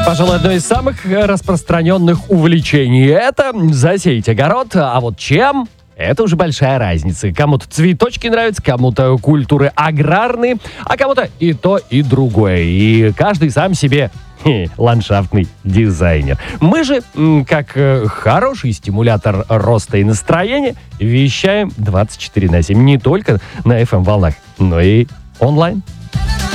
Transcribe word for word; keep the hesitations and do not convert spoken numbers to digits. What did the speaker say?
Пожалуй, одно из самых распространенных увлечений – это засеять огород. А вот чем? Это уже большая разница. Кому-то цветочки нравятся, кому-то культуры аграрные, а кому-то и то, и другое. И каждый сам себе хе, ландшафтный дизайнер. Мы же, как э, хороший стимулятор роста и настроения, вещаем двадцать четыре на семь. Не только на эф эм-волнах, но и онлайн.